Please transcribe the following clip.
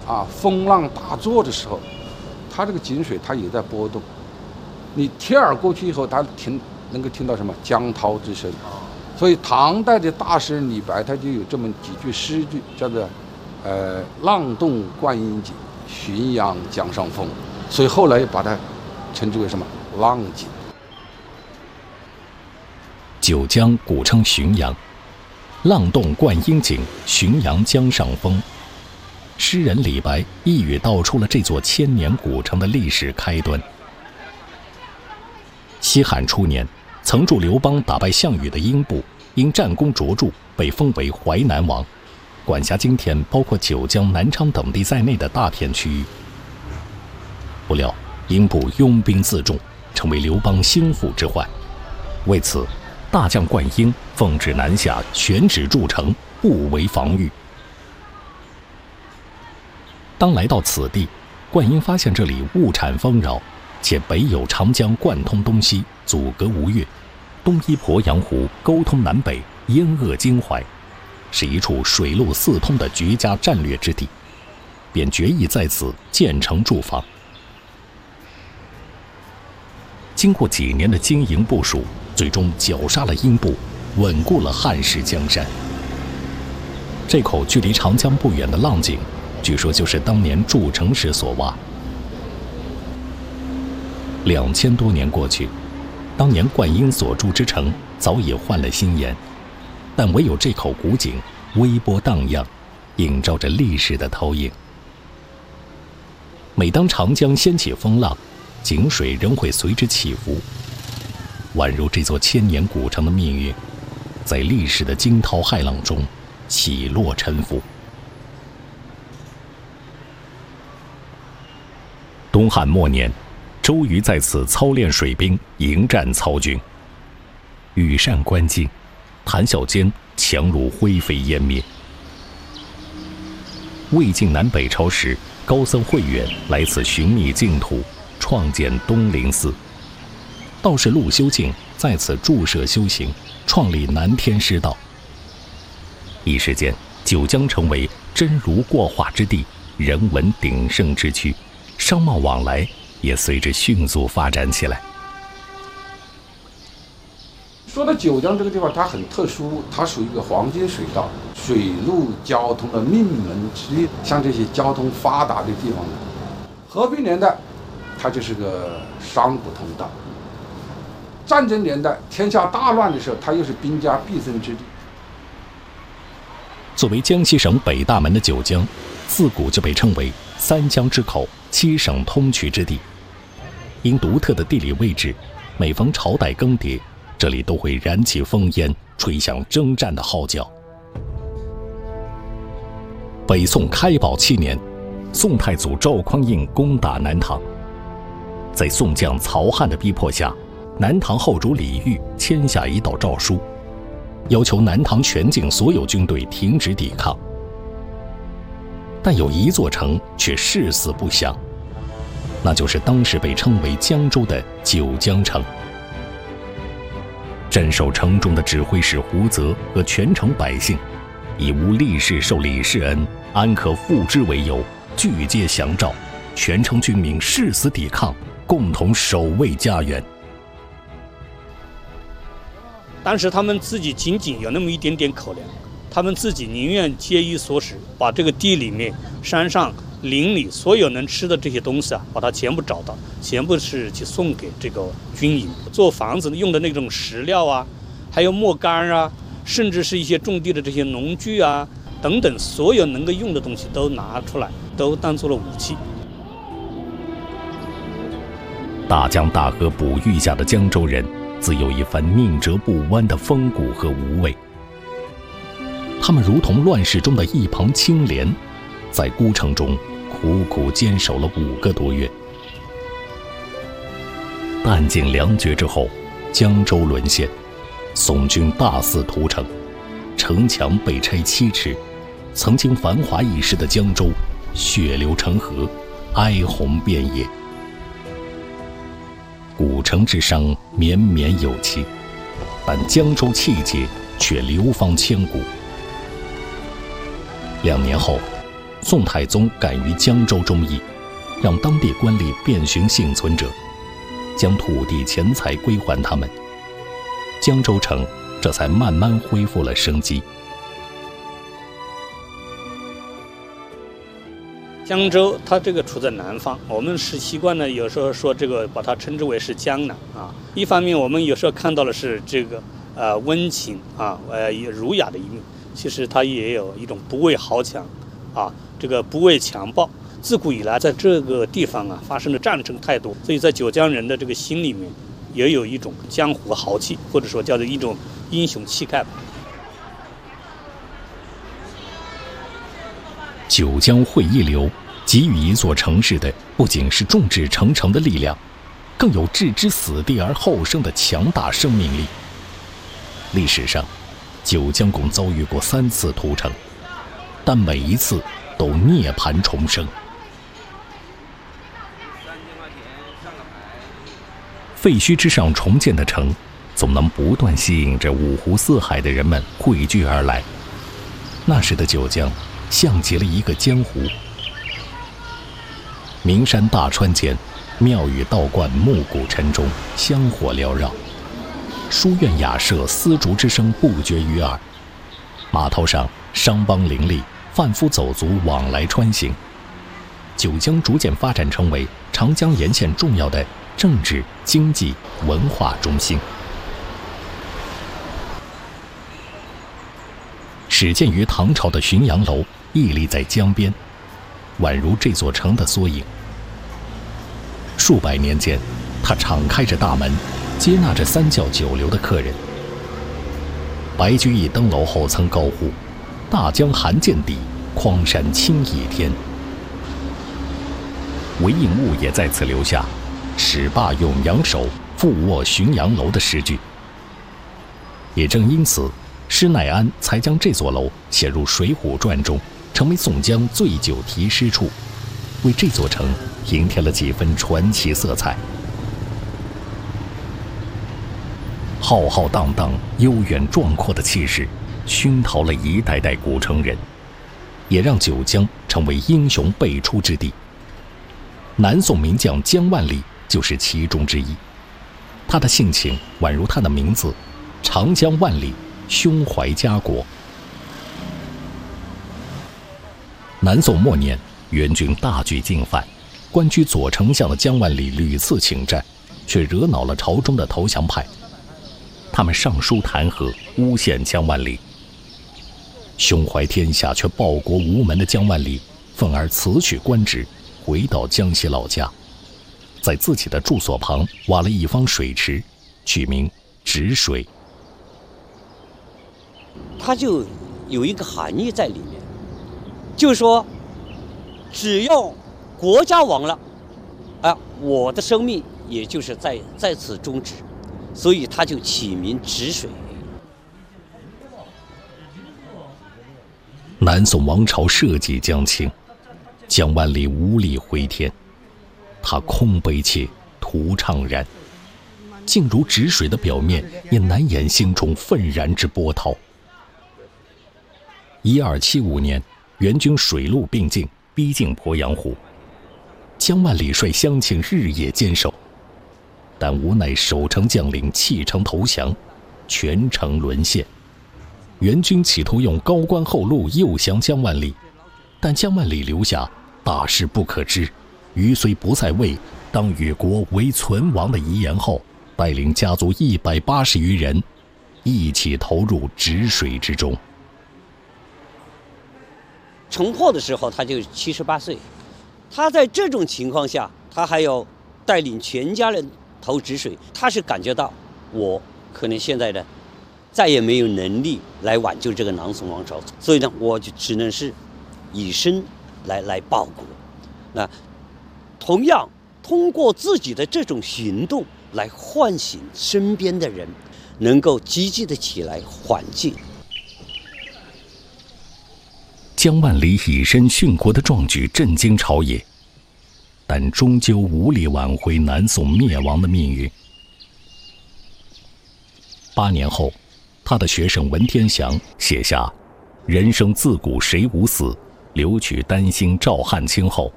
风浪大作的时候，它这个井水它也在波动。你贴耳过去以后，它能够听到什么江涛之声。所以唐代的大诗人李白他就有这么几句诗句，叫做浪动灌阴井，浔阳江上风。所以后来把它称之为什么浪井。 九江古称浔阳，浪动灌阴井，浔阳江上风。诗人李白一语道出了这座千年古城的历史开端。西汉初年，曾助刘邦打败项羽的英布，因战功卓著，被封为淮南王，管辖今天包括九江、南昌等地在内的大片区域。不料英布拥兵自重，成为刘邦心腹之患。为此，大将灌婴奉旨南下，选址筑城，不为防御。当来到此地，灌婴发现这里物产丰饶，且北有长江贯通东西，阻隔吴越，东依鄱阳湖，沟通南北，燕鄂襟淮，是一处水陆四通的绝佳战略之地，便决意在此建城筑防。经过几年的经营部署，最终绞杀了英布，稳固了汉室江山。这口距离长江不远的浪井，据说就是当年筑城时所挖。2000多年过去，当年灌婴所筑之城早已换了新颜，但唯有这口古井微波荡漾，映照着历史的投影。每当长江掀起风浪，井水仍会随之起伏，宛如这座千年古城的命运，在历史的惊涛骇浪中起落沉浮。东汉末年，周瑜在此操练水兵，迎战曹军。羽扇纶巾，谈笑间强弩灰飞烟灭。魏晋南北朝时，高僧慧远来此寻觅净土，创建东林寺。道士陆修静在此驻舍修行，创立南天师道。一时间，九江成为真如过化之地，人文鼎盛之区，商贸往来也随之迅速发展起来。 说到九江这个地方，它很特殊，它属于一个黄金水道，水陆交通的命门之一。像这些交通发达的地方呢，和平年代它就是个商贾通道，战争年代天下大乱的时候，它又是兵家必争之地。 作为江西省北大门的九江，自古就被称为三江之口，七省通衢之地。因独特的地理位置，每逢朝代更迭，这里都会燃起烽烟，吹响征战的号角。北宋开宝7年，宋太祖赵匡胤攻打南唐，在宋将曹翰的逼迫下，南唐后主李煜签下一道诏书，要求南唐全境所有军队停止抵抗。但有一座城却誓死不降，那就是当时被称为江州的九江城。镇守城中的指挥使胡泽和全城百姓，以无立誓受李世恩，安可复之为由，俱皆降诏，全城军民誓死抵抗，共同守卫家园。 当时他们自己仅仅有那么一点点口粮，他们自己宁愿节衣缩食，把这个地里面、山上、林里所有能吃的这些东西把它全部找到，全部是去送给这个军营。做房子用的那种石料还有木杆甚至是一些种地的这些农具等等，所有能够用的东西都拿出来，都当做了武器。 大江大河哺育下的江州人，自有一番宁折不弯的风骨和无畏。他们如同乱世中的一捧青莲，在孤城中苦苦坚守了5个多月。弹尽粮绝之后，江州沦陷，宋军大肆屠城，城墙被拆7尺，曾经繁华一时的江州血流成河，哀鸿遍野。古城之伤绵绵有期，但江州气节却流芳千古。2年后， 宋太宗敢于江州忠义，让当地官吏遍寻幸存者，将土地钱财归还他们，江州城这才慢慢恢复了生机。 江州它这个处在南方，我们是习惯呢，有时候说这个把它称之为是江南啊。一方面我们有时候看到的是这个温情啊儒雅的一面，其实它也有一种不畏豪强啊，这个不畏强暴。自古以来在这个地方啊发生的战争太多，所以在九江人的这个心里面也有一种江湖豪气，或者说叫做一种英雄气概吧。 九江会一流，给予一座城市的不仅是众志成城的力量，更有置之死地而后生的强大生命力。历史上，九江共遭遇过3次屠城，但每一次都涅槃重生。废墟之上重建的城，总能不断吸引着五湖四海的人们汇聚而来。那时的九江像极了一个江湖，名山大川间，庙宇道观暮鼓晨钟，香火缭绕，书院雅舍丝竹之声不绝于耳。码头上商帮林立，贩夫走卒往来穿行。九江逐渐发展成为长江沿线重要的政治、经济、文化中心。始建于唐朝的浔阳楼屹立在江边，宛如这座城的缩影。数百年间，它敞开着大门，接纳着3教9流的客人。白居易登楼后曾高呼：“大江寒见底，匡山清一天。”韦应物也在此留下“始罢永阳手，复卧浔阳楼”的诗句。也正因此，施耐庵才将这座楼写入《水浒传》中，成为宋江醉酒题诗处，为这座城平添了几分传奇色彩。浩浩荡荡、悠远壮阔的气势，熏陶了一代代古城人，也让九江成为英雄辈出之地。南宋名将姜万里就是其中之一。他的性情宛如他的名字，长江万里，胸怀家国。南宋末年，元军大举进犯，官居左丞相的姜万里屡次请战，却惹恼了朝中的投降派。他们上书弹劾，诬陷姜万里。胸怀天下却报国无门的姜万里，愤而辞去官职，回到江西老家，在自己的住所旁挖了一方水池，取名止水。 它就有一个含义在里面，就是说，只要国家亡了，我的生命也就是在此终止，所以它就起名止水。 南宋王朝社稷将倾，姜万里无力回天，他空悲切，徒怅然，竟如止水的表面，也难掩心中愤然之波涛。1275年，元军水陆并进，逼近鄱阳湖。姜万里率乡亲日夜坚守，但无奈守城将领弃城投降，全城沦陷。元军企图用高官厚禄诱降姜万里，但姜万里留下“大事不可知，余虽不在位，当与国为存亡”的遗言后，带领家族180余人一起投入止水之中。 城破的时候他就78岁，他在这种情况下，他还要带领全家人投止水，他是感觉到我可能现在的再也没有能力来挽救这个南宋王朝，所以呢，我就只能是以身来报国。那同样通过自己的这种行动来唤醒身边的人，能够积极的起来缓境。 姜万里以身殉国的壮举震惊朝野，但终究无力挽回南宋灭亡的命运。8年后，他的学生文天祥写下“人生自古谁无死， 留取丹心照汗青后，